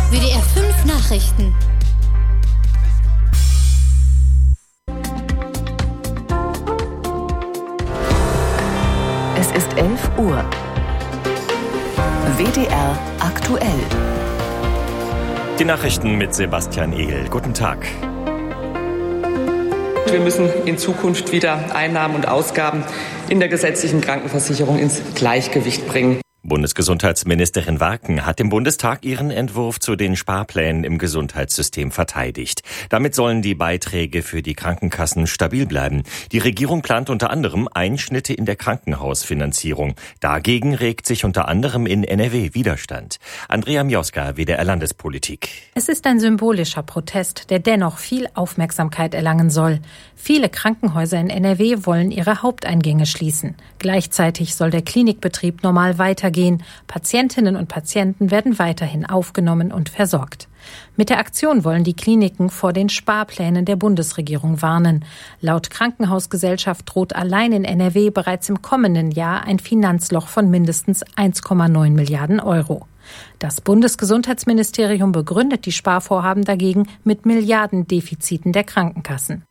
WDR 5 Nachrichten. Es ist 11 Uhr. WDR aktuell. Die Nachrichten mit Sebastian Ehl. Guten Tag. Wir müssen in Zukunft wieder Einnahmen und Ausgaben in der gesetzlichen Krankenversicherung ins Gleichgewicht bringen. Bundesgesundheitsministerin Warken hat im Bundestag ihren Entwurf zu den Sparplänen im Gesundheitssystem verteidigt. Damit sollen die Beiträge für die Krankenkassen stabil bleiben. Die Regierung plant unter anderem Einschnitte in der Krankenhausfinanzierung. Dagegen regt sich unter anderem in NRW Widerstand. Andrea Mioska, WDR Landespolitik. Es ist ein symbolischer Protest, der dennoch viel Aufmerksamkeit erlangen soll. Viele Krankenhäuser in NRW wollen ihre Haupteingänge schließen. Gleichzeitig soll der Klinikbetrieb normal weitergehen. Patientinnen und Patienten werden weiterhin aufgenommen und versorgt. Mit der Aktion wollen die Kliniken vor den Sparplänen der Bundesregierung warnen. Laut Krankenhausgesellschaft droht allein in NRW bereits im kommenden Jahr ein Finanzloch von mindestens 1,9 Milliarden Euro. Das Bundesgesundheitsministerium begründet die Sparvorhaben dagegen mit Milliardendefiziten der Krankenkassen.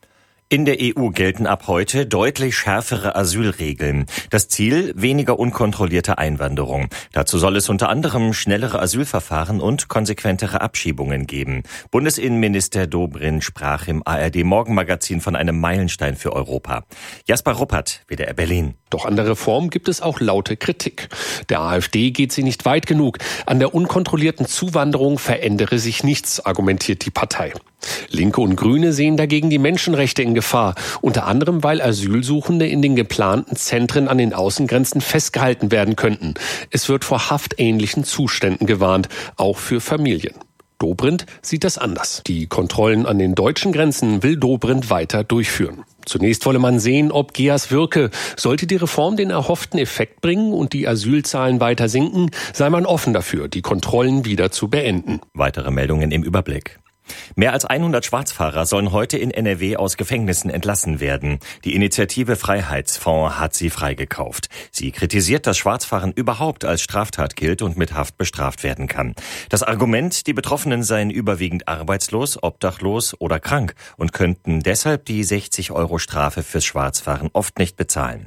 In der EU gelten ab heute deutlich schärfere Asylregeln. Das Ziel: weniger unkontrollierte Einwanderung. Dazu soll es unter anderem schnellere Asylverfahren und konsequentere Abschiebungen geben. Bundesinnenminister Dobrindt sprach im ARD-Morgenmagazin von einem Meilenstein für Europa. Jasper Ruppert, WDR Berlin. Doch an der Reform gibt es auch laute Kritik. Der AfD geht sie nicht weit genug. An der unkontrollierten Zuwanderung verändere sich nichts, argumentiert die Partei. Linke und Grüne sehen dagegen die Menschenrechte in Gefahr, unter anderem weil Asylsuchende in den geplanten Zentren an den Außengrenzen festgehalten werden könnten. Es wird vor haftähnlichen Zuständen gewarnt, auch für Familien. Dobrindt sieht das anders. Die Kontrollen an den deutschen Grenzen will Dobrindt weiter durchführen. Zunächst wolle man sehen, ob GEAS wirke. Sollte die Reform den erhofften Effekt bringen und die Asylzahlen weiter sinken, sei man offen dafür, die Kontrollen wieder zu beenden. Weitere Meldungen im Überblick. Mehr als 100 Schwarzfahrer sollen heute in NRW aus Gefängnissen entlassen werden. Die Initiative Freiheitsfonds hat sie freigekauft. Sie kritisiert, dass Schwarzfahren überhaupt als Straftat gilt und mit Haft bestraft werden kann. Das Argument: die Betroffenen seien überwiegend arbeitslos, obdachlos oder krank und könnten deshalb die 60 € Strafe fürs Schwarzfahren oft nicht bezahlen.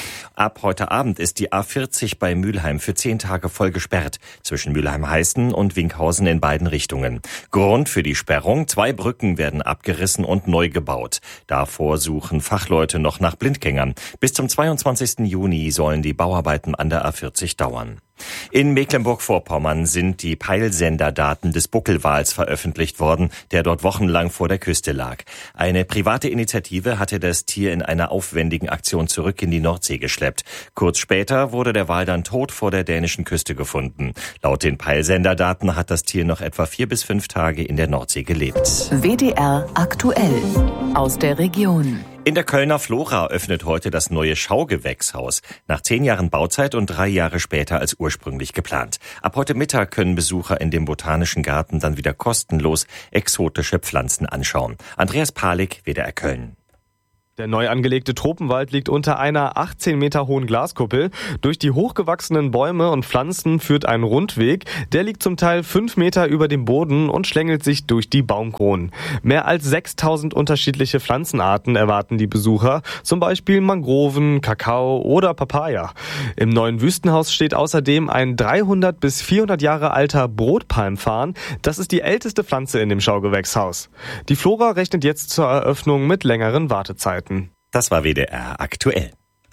Ab heute Abend ist die A40 bei Mülheim für 10 Tage voll gesperrt, zwischen Mülheim-Heißen und Winkhausen in beiden Richtungen. Grund für die Sperrung: 2 Brücken werden abgerissen und neu gebaut. Davor suchen Fachleute noch nach Blindgängern. Bis zum 22. Juni sollen die Bauarbeiten an der A40 dauern. In Mecklenburg-Vorpommern sind die Peilsenderdaten des Buckelwals veröffentlicht worden, der dort wochenlang vor der Küste lag. Eine private Initiative hatte das Tier in einer aufwendigen Aktion zurück in die Nordsee geschleppt. Kurz später wurde der Wal dann tot vor der dänischen Küste gefunden. Laut den Peilsenderdaten hat das Tier noch etwa 4 bis 5 Tage in der Nordsee gelebt. WDR aktuell aus der Region. In der Kölner Flora öffnet heute das neue Schaugewächshaus. Nach 10 Jahren Bauzeit und 3 Jahre später als ursprünglich geplant. Ab heute Mittag können Besucher in dem Botanischen Garten dann wieder kostenlos exotische Pflanzen anschauen. Andreas Palik, WDR Köln. Der neu angelegte Tropenwald liegt unter einer 18 Meter hohen Glaskuppel. Durch die hochgewachsenen Bäume und Pflanzen führt ein Rundweg. Der liegt zum Teil 5 Meter über dem Boden und schlängelt sich durch die Baumkronen. Mehr als 6000 unterschiedliche Pflanzenarten erwarten die Besucher. Zum Beispiel Mangroven, Kakao oder Papaya. Im neuen Wüstenhaus steht außerdem ein 300 bis 400 Jahre alter Brotpalmfarn. Das ist die älteste Pflanze in dem Schaugewächshaus. Die Flora rechnet jetzt zur Eröffnung mit längeren Wartezeiten. Das war WDR aktuell.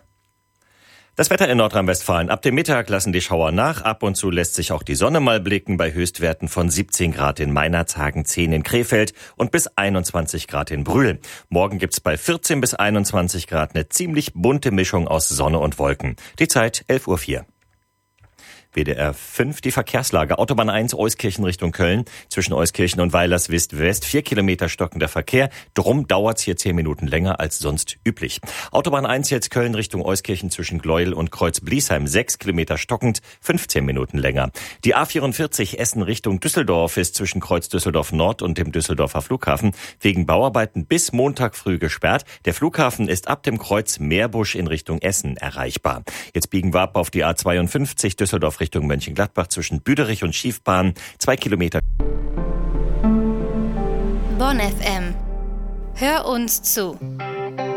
Das Wetter in Nordrhein-Westfalen: ab dem Mittag lassen die Schauer nach. Ab und zu lässt sich auch die Sonne mal blicken bei Höchstwerten von 17 Grad in Meinerzhagen, 10 in Krefeld und bis 21 Grad in Brühl. Morgen gibt's bei 14 bis 21 Grad eine ziemlich bunte Mischung aus Sonne und Wolken. Die Zeit 11:04 Uhr. WDR 5, die Verkehrslage. Autobahn 1, Euskirchen Richtung Köln. Zwischen Euskirchen und Weilerswist West 4 Kilometer stockender Verkehr. Drum dauert's hier 10 Minuten länger als sonst üblich. Autobahn 1 jetzt Köln Richtung Euskirchen zwischen Gleuel und Kreuz-Bliesheim 6 Kilometer stockend, 15 Minuten länger. Die A44 Essen Richtung Düsseldorf ist zwischen Kreuz Düsseldorf Nord und dem Düsseldorfer Flughafen wegen Bauarbeiten bis Montag früh gesperrt. Der Flughafen ist ab dem Kreuz Meerbusch in Richtung Essen erreichbar. Jetzt biegen wir ab auf die A52 Düsseldorf Richtung Mönchengladbach zwischen Büderich und Schiefbahn. 2 Kilometer. Bonn FM. Hör uns zu.